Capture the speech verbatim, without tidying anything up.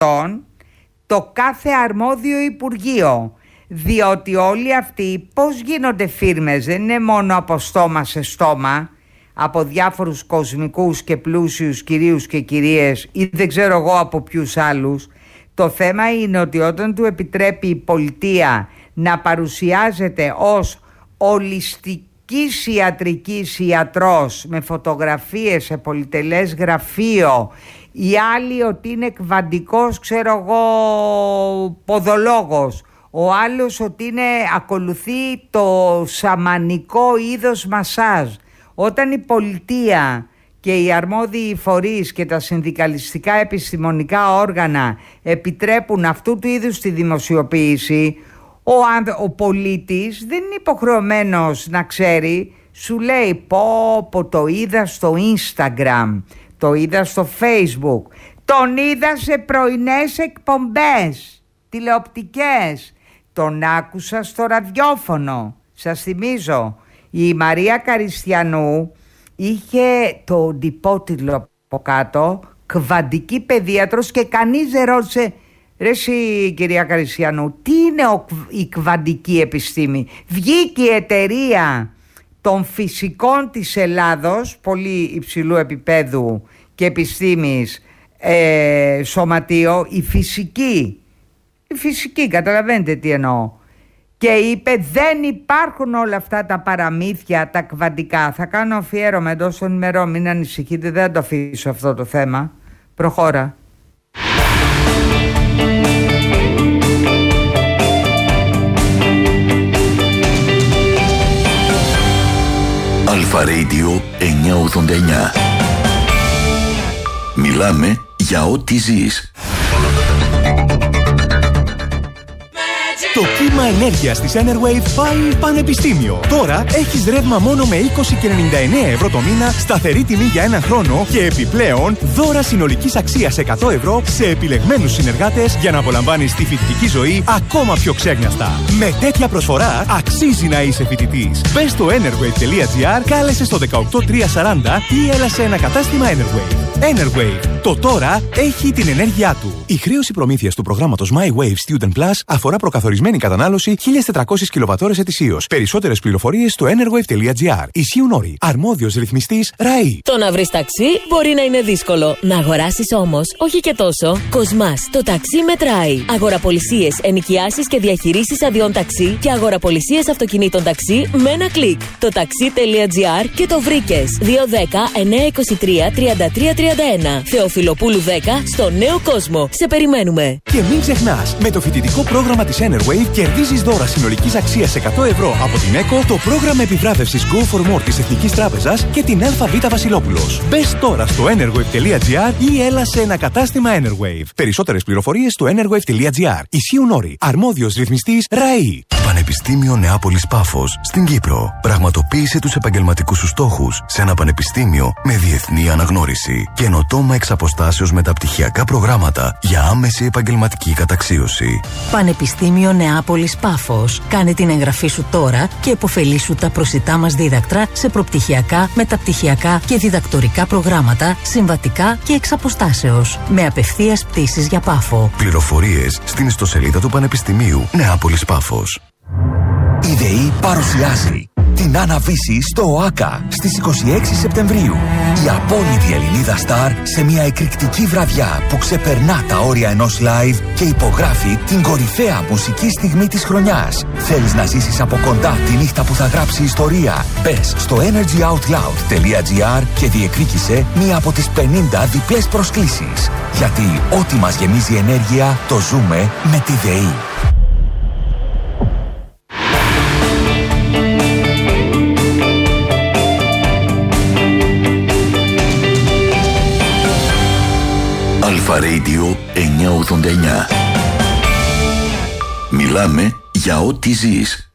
το κάθε αρμόδιο Υπουργείο. Διότι όλοι αυτοί πώς γίνονται φίρμες, δεν είναι μόνο από στόμα σε στόμα, από διάφορους κοσμικούς και πλούσιους κυρίους και κυρίες ή δεν ξέρω εγώ από ποιους άλλους. Το θέμα είναι ότι όταν του επιτρέπει η πολιτεία να παρουσιάζεται ως ολιστικής ιατρικής ιατρός με φωτογραφίες σε πολυτελές γραφείο, οι άλλοι ότι είναι κβαντικός, ξέρω εγώ, ποδολόγος, ο άλλος ότι είναι, ακολουθεί το σαμανικό είδος μασάζ. Όταν η πολιτεία και οι αρμόδιοι φορείς και τα συνδικαλιστικά επιστημονικά όργανα επιτρέπουν αυτού του είδους τη δημοσιοποίηση, ο, ο πολίτης δεν είναι υποχρεωμένος να ξέρει. Σου λέει πω πω το είδα στο Instagram, το είδα στο Facebook, τον είδα σε πρωινές εκπομπές τηλεοπτικές, τον άκουσα στο ραδιόφωνο. Σας θυμίζω, η Μαρία Καριστιανού είχε το ντυπότιτλο από κάτω «Κβαντική παιδίατρος» και κανείς δεν ρώτησε «Ρε εσύ κυρία Καριστιανού, τι είναι ο, η κβαντική επιστήμη?» Βγήκε η εταιρεία των φυσικών της Ελλάδος, πολύ υψηλού επίπεδου και επιστήμης, ε, σωματείο, η φυσική, η φυσική, καταλαβαίνετε τι εννοώ, και είπε δεν υπάρχουν όλα αυτά τα παραμύθια, τα κβαντικά. Θα κάνω αφιέρωμα εντός των ημερών, μην ανησυχείτε, δεν θα το αφήσω αυτό το θέμα. Προχώρα. Αλφα Radio εννιακόσια ογδόντα εννιά. Μιλάμε για ό,τι ζεις. Το κύμα ενέργειας της Enerwave πάει πανεπιστήμιο. Τώρα έχεις ρεύμα μόνο με είκοσι και ενενήντα εννέα ευρώ το μήνα, σταθερή τιμή για ένα χρόνο και επιπλέον δώρα συνολικής αξίας εκατό ευρώ σε επιλεγμένους συνεργάτες για να απολαμβάνεις τη φοιτητική ζωή ακόμα πιο ξέγνιαστα. Με τέτοια προσφορά αξίζει να είσαι φοιτητής. Μπες στο enerwave τελεία gr, κάλεσε στο δεκαοκτώ τριακόσια σαράντα ή έλα σε ένα κατάστημα Enerwave. Enerwave. Το τώρα έχει την ενέργειά του. Η χρέωση προμήθειας του προγράμματος My Wave Student Plus αφορά προκαθορισμένη κατανάλωση χίλιες τετρακόσιες κιλοβατόρες ετησίως. Περισσότερες πληροφορίες στο enerwave τελεία gr. Ισχύουν όροι. Αρμόδιος ρυθμιστής ΡΑΗ. Το να βρεις ταξί μπορεί να είναι δύσκολο. Να αγοράσεις όμως, όχι και τόσο. Κοσμάς. Το ταξί μετράει. Αγοραπολισίες, ενοικιάσεις και διαχειρήσεις αδειών ταξί και αγοραπολισίες αυτοκινήτων ταξί με ένα κλικ. Το ταξί τελεία gr και το βρήκες. δύο δέκα εννιακόσια είκοσι τρία τριάντα τρία τριάντα ένα. Θεοφιλοπούλου δέκα στο Νέο Κόσμο. Σε περιμένουμε. Και μην ξεχνάς, με το φοιτητικό πρόγραμμα της Enerwave κερδίζεις δώρα συνολικής αξίας εκατό ευρώ από την ΕΚΟ, το πρόγραμμα επιβράβευσης Go for More της Εθνικής Τράπεζας και την ΑΒ Βασιλόπουλος. Μπες τώρα στο enerwave τελεία gr ή έλα σε ένα κατάστημα Enerwave. Περισσότερες πληροφορίες στο enerwave τελεία gr. Ισχύουν όροι. Αρμόδιος ρυθμιστής ΡΑΗ. Πανεπιστήμιο Νεάπολης Πάφος στην Κύπρο. Πραγματοποίησε τους επαγγελματικούς σου στόχους σε ένα πανεπιστήμιο με διεθνή αναγνώριση. Καινοτόμα εξ αποστάσεως μεταπτυχιακά προγράμματα για άμεση επαγγελματική καταξίωση. Πανεπιστήμιο Νεάπολης Πάφος. Κάνε την εγγραφή σου τώρα και επωφελήσου τα προσιτά μας δίδακτρα σε προπτυχιακά, μεταπτυχιακά και διδακτορικά προγράμματα, συμβατικά και εξ αποστάσεως. Με απευθείας πτήσεις για Πάφο. Πληροφορίες στην ιστοσελίδα του Πανεπιστημίου Νεάπολης Πάφος. Η ΔΕΗ παρουσιάζει την Άννα-Βύση στο ΟΑΚΑ στις είκοσι έξι Σεπτεμβρίου. Η απόλυτη Ελληνίδα στάρ σε μια εκρηκτική βραδιά που ξεπερνά τα όρια ενός live και υπογράφει την κορυφαία μουσική στιγμή της χρονιάς. Θέλεις να ζήσεις από κοντά τη νύχτα που θα γράψει ιστορία? Μπες στο energy out loud τελεία gr και διεκδίκησε μία από τις πενήντα διπλές προσκλήσεις. Γιατί ό,τι μας γεμίζει ενέργεια το ζούμε με τη ΔΕΗ. Αλφα Radio εννιακόσια ογδόντα εννιά. Μιλάμε για ό,τι ζεις.